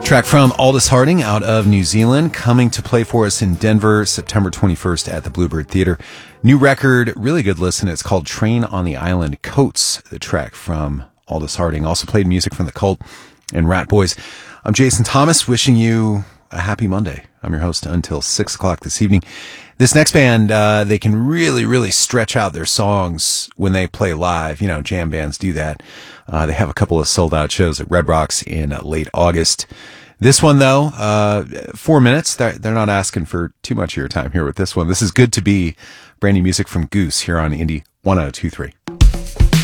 Track from Aldous Harding out of New Zealand, coming to play for us in Denver, September 21st at the Bluebird Theater. New record, really good listen. It's called Train on the Island. Coats, the track from Aldous Harding. Also played music from The Cult and Rat Boys. I'm Jason Thomas, wishing you a happy Monday. I'm your host until 6 o'clock this evening. This next band, they can really stretch out their songs when they play live. You know, jam bands do that. They have a couple of sold-out shows at Red Rocks in late August. This one, though, 4 minutes. They're not asking for too much of your time here with this one. This is Good to Be, brand new music from Goose here on Indie 1023.